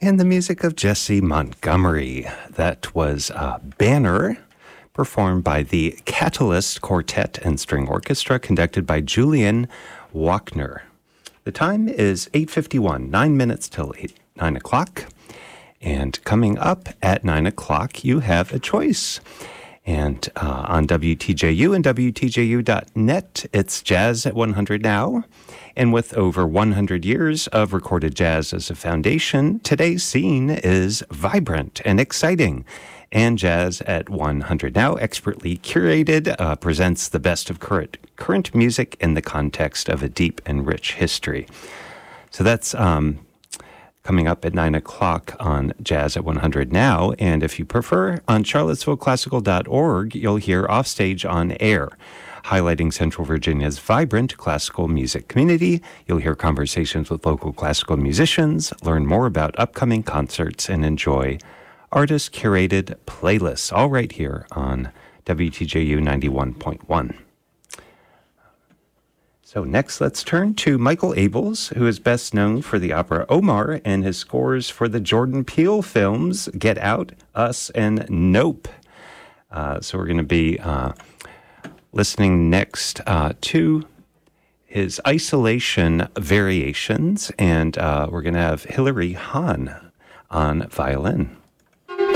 And the music of Jesse Montgomery. That was Banner, performed by the Catalyst Quartet and String Orchestra, conducted by Julian Wachner. The time is 8:51, 9 minutes till 9 o'clock. And coming up at 9 o'clock, you have a choice. And on WTJU and WTJU.net, it's Jazz at 100 Now. And with over 100 years of recorded jazz as a foundation, today's scene is vibrant and exciting. And Jazz at 100 Now, expertly curated, presents the best of current music in the context of a deep and rich history. So that's coming up at 9 o'clock on Jazz at 100 Now. And if you prefer, on charlottesvilleclassical.org, you'll hear Offstage on Air, highlighting Central Virginia's vibrant classical music community. You'll hear conversations with local classical musicians, learn more about upcoming concerts, and enjoy artist-curated playlists, all right here on WTJU 91.1. So next, let's turn to Michael Abels, who is best known for the opera Omar and his scores for the Jordan Peele films Get Out, Us, and Nope. So we're going to be listening next to his Isolation Variations, and we're going to have Hilary Hahn on violin.